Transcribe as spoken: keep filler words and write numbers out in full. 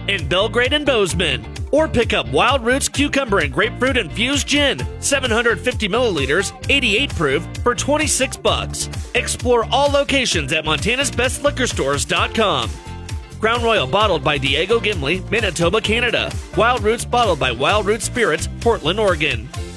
in Belgrade and Bozeman. Or pick up Wild Roots Cucumber and Grapefruit Infused Gin, seven hundred fifty milliliters, eighty-eight proof, for twenty-six bucks. Explore all locations at montanas best liquor stores dot com. Crown Royal bottled by Diego Gimli, Manitoba, Canada. Wild Roots bottled by Wild Roots Spirits, Portland, Oregon.